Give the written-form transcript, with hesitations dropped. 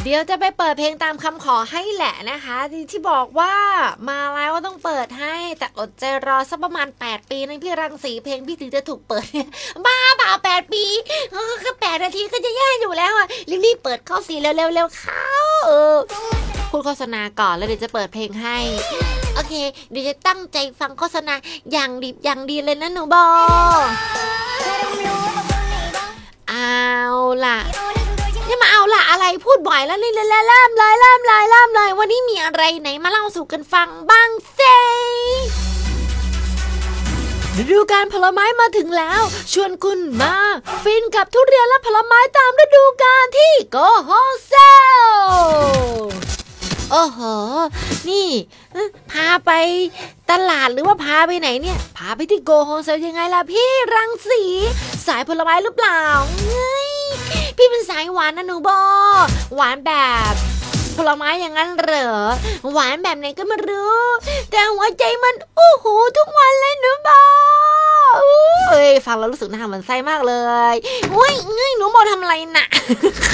เดี๋ยวจะไปเปิดเพลงตามคำขอให้แหละนะคะที่บอกว่ามาแล้วก็ต้องเปิดให้แต่อดใจรอสักประมาณ8ปีนะพี่รังสีเพลงพี่ถึงจะถูกเปิดบ้าเปล่า8ปีแค่8นาทีก็จะแย่อยู่แล้วอ่ะรีบๆเปิดเข้าสิเร็วๆเข้าพูดโฆษณาก่อนแล้วเดี๋ยวจะเปิดเพลงให้โอเคเดี๋ยวจะตั้งใจฟังโฆษณาอย่างดีเลยนะหนูโบเอาล่ะจะมาเอาล่ะอะไรพูดบ่อยแล้วนี่เริ่มเลยวันนี้มีอะไรไหนมาเล่าสู่กันฟังบ้างเซ่ฤดูกาลผลไม้มาถึงแล้วชวนคุณมาฟินกับทุเรียนและผลไม้ตามฤดูกาลที่โกโฮเซลโอ้โหนี่พาไปตลาดหรือว่าพาไปไหนเนี่ยพาไปที่โกโฮเซลยังไงล่ะพี่รังสีสายผลไม้หรือเปล่าพี่เป็นสายหวานนะหนูโบหวานแบบผลไม้อย่างนั้นเหรอหวานแบบไหนก็ไม่รู้แต่หัวใจมันโอ้โหทุกวันเลยหนูโบฟังแล้วรู้สึกน่าหมั่นไส้มากเลยอุ้ยหนูโบทำอะไรน่ะ